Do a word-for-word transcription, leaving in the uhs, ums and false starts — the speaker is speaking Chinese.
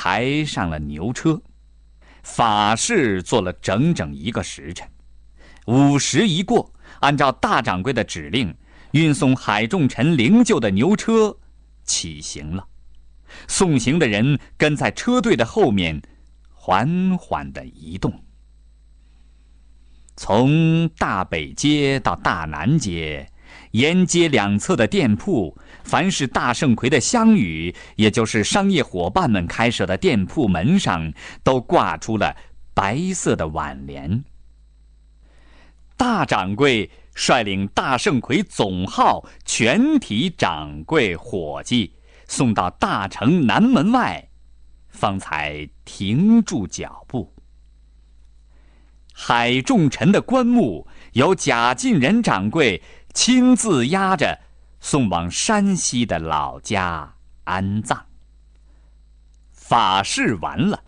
抬上了牛车。法事做了整整一个时辰，午时一过，按照大掌柜的指令，运送海仲臣灵柩的牛车起行了。送行的人跟在车队的后面，缓缓地移动。从大北街到大南街，沿街两侧的店铺，凡是大圣魁的乡宇，也就是商业伙伴们开设的店铺门上，都挂出了白色的挽联。大掌柜率领大圣魁总号全体掌柜伙计送到大城南门外，方才停住脚步。海仲臣的棺木由贾进仁掌柜亲自押着送往山西的老家安葬。法事完了，